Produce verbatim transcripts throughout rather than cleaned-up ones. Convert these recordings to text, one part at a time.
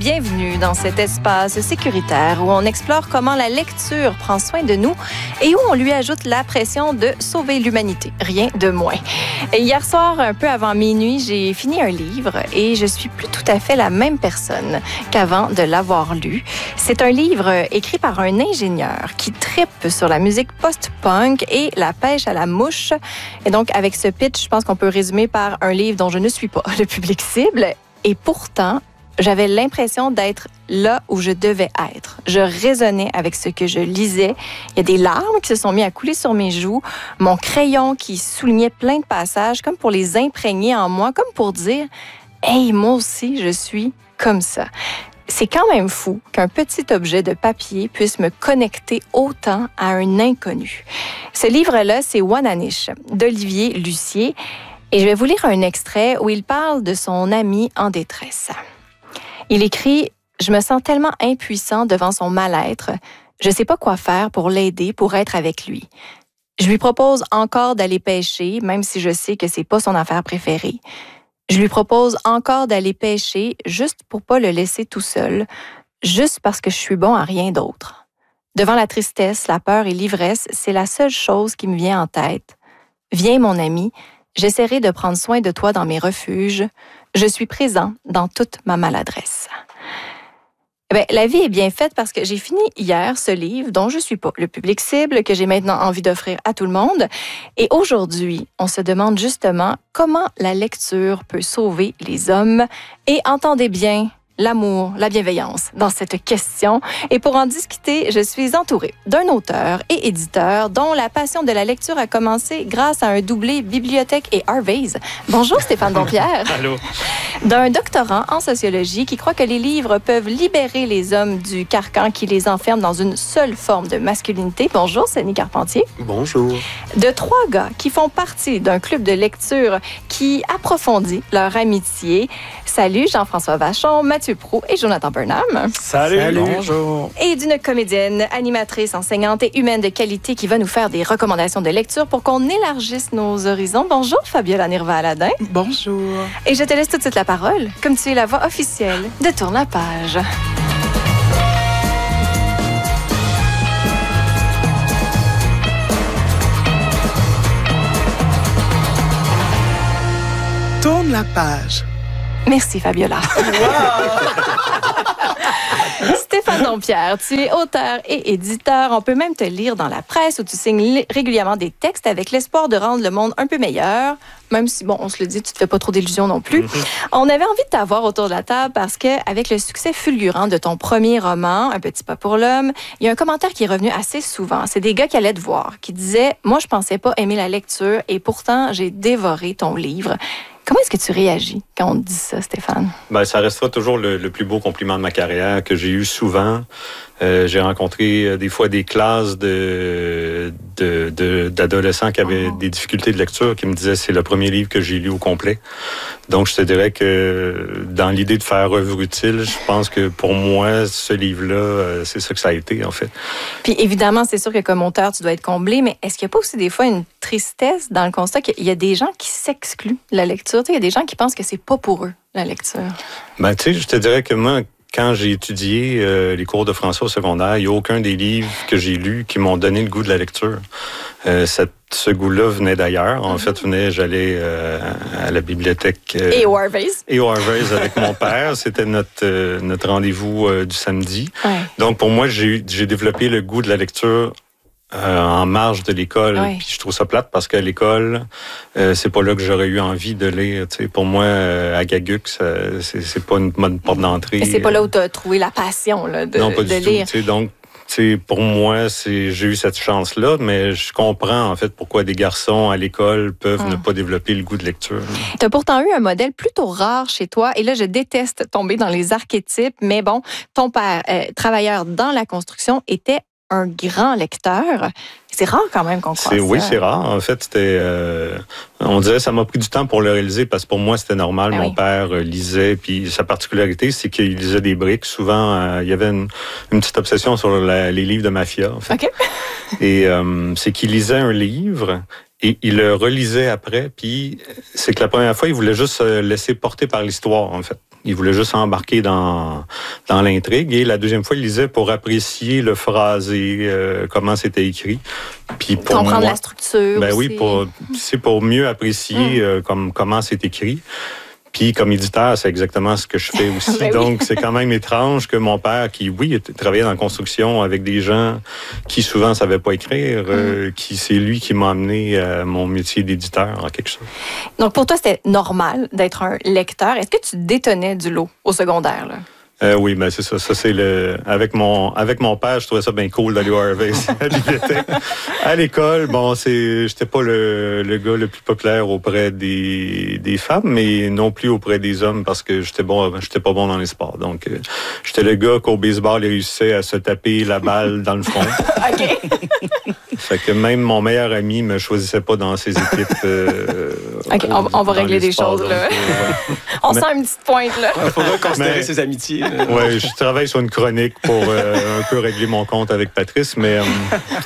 bienvenue dans cet espace sécuritaire où on explore comment la lecture prend soin de nous et où on lui ajoute la pression de sauver l'humanité, rien de moins. Et hier soir, un peu avant minuit, j'ai fini un livre et je suis plus tout à fait la même personne qu'avant de l'avoir lu. C'est un livre écrit par un ingénieur qui trippe sur la musique post-punk et la pêche à la mouche. Et donc, avec ce pitch, je pense qu'on peut résumer par un livre dont je ne suis pas le public cible. Et pourtant, j'avais l'impression d'être là où je devais être. Je résonnais avec ce que je lisais. Il y a des larmes qui se sont mises à couler sur mes joues, mon crayon qui soulignait plein de passages, comme pour les imprégner en moi, comme pour dire « Hey, moi aussi, je suis comme ça ». C'est quand même fou qu'un petit objet de papier puisse me connecter autant à un inconnu. Ce livre-là, c'est Wananish d'Olivier Lucier. Et je vais vous lire un extrait où il parle de son ami en détresse. Il écrit « Je me sens tellement impuissant devant son mal-être. Je ne sais pas quoi faire pour l'aider, pour être avec lui. Je lui propose encore d'aller pêcher, même si je sais que c'est pas son affaire préférée. Je lui propose encore d'aller pêcher juste pour pas le laisser tout seul, juste parce que je suis bon à rien d'autre. Devant la tristesse, la peur et l'ivresse, c'est la seule chose qui me vient en tête. Viens, mon ami, j'essaierai de prendre soin de toi dans mes refuges. Je suis présent dans toute ma maladresse. » Bien, la vie est bien faite parce que j'ai fini hier ce livre dont je ne suis pas le public cible, que j'ai maintenant envie d'offrir à tout le monde. Et aujourd'hui, on se demande justement comment la lecture peut sauver les hommes. Et entendez bien, l'amour, la bienveillance dans cette question. Et pour en discuter, je suis entourée d'un auteur et éditeur dont la passion de la lecture a commencé grâce à un doublé bibliothèque et Harvey's. Bonjour Stéphane Dompierre. Allô. D'un doctorant en sociologie qui croit que les livres peuvent libérer les hommes du carcan qui les enferme dans une seule forme de masculinité. Bonjour Sonny Carpentier. Bonjour. De trois gars qui font partie d'un club de lecture qui approfondit leur amitié. Salut Jean-François Vachon, Mathieu Proulx et Jonathan Burnham. Salut. Salut. Bonjour. Et d'une comédienne, animatrice, enseignante et humaine de qualité qui va nous faire des recommandations de lecture pour qu'on élargisse nos horizons. Bonjour Fabiola Nirva-Aladin. Bonjour. Et je te laisse tout de suite la parole, comme tu es la voix officielle de Tourne la page. Tourne la page. Merci, Fabiola. Stéphane Dompierre, tu es auteur et éditeur. On peut même te lire dans la presse où tu signes régulièrement des textes avec l'espoir de rendre le monde un peu meilleur. Même si, bon, on se le dit, tu te fais pas trop d'illusions non plus. Mm-hmm. On avait envie de t'avoir autour de la table parce que, avec le succès fulgurant de ton premier roman, Un petit pas pour l'homme, il y a un commentaire qui est revenu assez souvent. C'est des gars qui allaient te voir, qui disaient « Moi, je pensais pas aimer la lecture et pourtant, j'ai dévoré ton livre. » Comment est-ce que tu réagis quand on te dit ça, Stéphane? Ben, ça restera toujours le, le plus beau compliment de ma carrière que j'ai eu souvent. Euh, j'ai rencontré euh, des fois des classes de, de, de, d'adolescents qui avaient oh. des difficultés de lecture, qui me disaient c'est le premier livre que j'ai lu au complet. Donc, je te dirais que dans l'idée de faire œuvre utile, je pense que pour moi, ce livre-là, euh, c'est ça que ça a été, en fait. Puis évidemment, c'est sûr que comme auteur, tu dois être comblé, mais est-ce qu'il n'y a pas aussi des fois une tristesse dans le constat qu'il y a des gens qui s'excluent de la lecture? Tu sais, il y a des gens qui pensent que c'est pas pour eux, la lecture. Ben, tu sais, je te dirais que moi, quand j'ai étudié euh, les cours de français au secondaire, il n'y a aucun des livres que j'ai lus qui m'ont donné le goût de la lecture. Euh, cette, ce goût-là venait d'ailleurs. En mm-hmm. fait, venait, j'allais euh, à la bibliothèque. Euh, et au Harvey's. Et au Harvey's avec mon père. C'était notre, euh, notre rendez-vous euh, du samedi. Ouais. Donc, pour moi, j'ai, j'ai développé le goût de la lecture Euh, en marge de l'école. Oui. Puis je trouve ça plate parce qu'à l'école, euh, c'est pas là que j'aurais eu envie de lire. Tu sais, pour moi, euh, à Gaguc, ça, c'est, c'est pas une bonne porte d'entrée. Et c'est pas là où tu as trouvé la passion là, de, non, pas de du lire. Tout, tu sais, donc, tu sais, pour moi, c'est, j'ai eu cette chance-là, mais je comprends en fait pourquoi des garçons à l'école peuvent hum. ne pas développer le goût de lecture. Tu as pourtant eu un modèle plutôt rare chez toi, et là, je déteste tomber dans les archétypes, mais bon, ton père, euh, travailleur dans la construction, était un grand lecteur. C'est rare quand même qu'on croit c'est, ça. Oui, c'est rare. En fait, c'était... Euh, on dirait ça m'a pris du temps pour le réaliser parce que pour moi, c'était normal. Ah Mon oui. père lisait. Puis sa particularité, c'est qu'il lisait des briques. Souvent, euh, il y avait une, une petite obsession sur la, les livres de mafia. En fait. OK. Et euh, c'est qu'il lisait un livre Et il le relisait après, puis c'est que la première fois, il voulait juste se laisser porter par l'histoire, en fait. Il voulait juste embarquer dans, dans l'intrigue. Et la deuxième fois, il lisait pour apprécier le phrasé, euh, comment c'était écrit. Puis pour comprendre moi, la structure ben aussi. oui, pour, c'est pour mieux apprécier mm. euh, comme, comment c'est écrit. Puis comme éditeur, c'est exactement ce que je fais aussi. Ben Donc, oui. c'est quand même étrange que mon père, qui, oui, travaillait dans la construction avec des gens qui souvent ne savaient pas écrire, mm. euh, qui c'est lui qui m'a amené à mon métier d'éditeur en quelque chose. Donc, pour toi, c'était normal d'être un lecteur. Est-ce que tu détonnais du lot au secondaire, là? Euh, oui, ben c'est ça. Ça c'est le avec mon avec mon père, je trouvais ça bien cool d'aller voir Harvey à la bibliothèque. À l'école, bon, c'est j'étais pas le, le gars le plus populaire auprès des des femmes, mais non plus auprès des hommes parce que j'étais bon, j'étais pas bon dans les sports. Donc euh, j'étais le gars qu'au baseball il réussissait à se taper la balle dans le front. OK. Fait que même mon meilleur ami me choisissait pas dans ses équipes. Euh, OK, on, on va régler des sports, choses, donc, là. Euh, on mais, sent une petite pointe, là. Il faudra considérer mais, ses amitiés. Oui, je travaille sur une chronique pour euh, un peu régler mon compte avec Patrice, mais... Euh,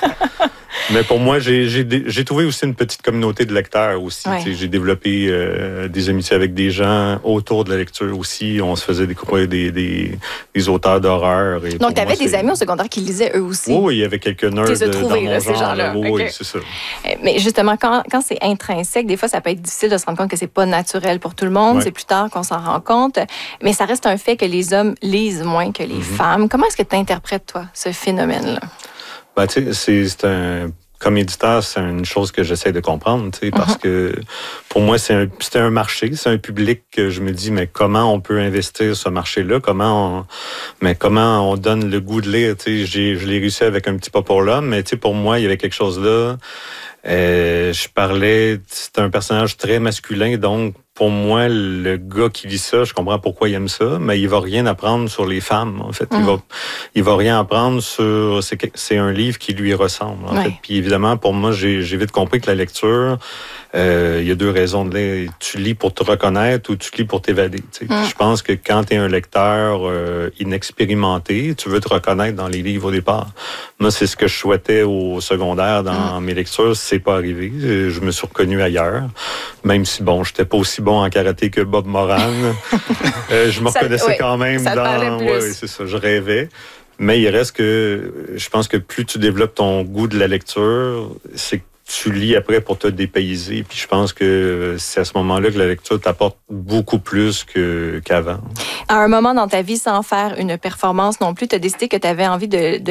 Mais pour moi, j'ai, j'ai, j'ai trouvé aussi une petite communauté de lecteurs aussi. Ouais. J'ai développé euh, des amitiés avec des gens autour de la lecture aussi. On se faisait découvrir des, des, des auteurs d'horreur. Et donc, tu avais des amis au secondaire qui lisaient eux aussi? Oui, il y avait quelques nerds de, trouvé, dans mon là, genre. Ces gens-là. Oui, okay. oui, c'est ça. Mais justement, quand, quand c'est intrinsèque, des fois, ça peut être difficile de se rendre compte que c'est pas naturel pour tout le monde. Ouais. C'est plus tard qu'on s'en rend compte. Mais ça reste un fait que les hommes lisent moins que les mm-hmm. femmes. Comment est-ce que tu interprètes, toi, ce phénomène-là? Ben, tu sais, c'est, c'est un... Comme éditeur, c'est une chose que j'essaie de comprendre, tu sais, parce uh-huh. que pour moi, c'est un, c'est un marché, c'est un public que je me dis, mais comment on peut investir ce marché-là? Comment on, mais comment on donne le goût de lire? Tu sais, j'ai, je l'ai réussi avec un petit pas pour l'homme, mais tu sais, pour moi, il y avait quelque chose là. Euh, je parlais, c'est un personnage très masculin, donc pour moi, le gars qui lit ça, je comprends pourquoi il aime ça, mais il va rien apprendre sur les femmes, en fait. Mm. Il va, il va rien apprendre sur... C'est, c'est un livre qui lui ressemble, en ouais. fait. Puis évidemment, pour moi, j'ai, j'ai vite compris que la lecture, euh, il y a deux raisons de lire. Tu lis pour te reconnaître ou tu lis pour t'évader. Tu sais. Mm. Je pense que quand tu es un lecteur euh, inexpérimenté, tu veux te reconnaître dans les livres au départ. Moi, c'est ce que je souhaitais au secondaire dans mm. mes lectures. C'est pas arrivé. Je me suis reconnu ailleurs, même si, bon, j'étais pas aussi bon en karaté que Bob Moran. euh, je me ça, reconnaissais ouais, quand même dans... Oui, ouais, c'est ça, je rêvais. Mais il reste que, je pense que plus tu développes ton goût de la lecture, c'est que tu lis après pour te dépayser. Puis je pense que c'est à ce moment-là que la lecture t'apporte beaucoup plus que, qu'avant. À un moment dans ta vie, sans faire une performance non plus, tu as décidé que tu avais envie de, de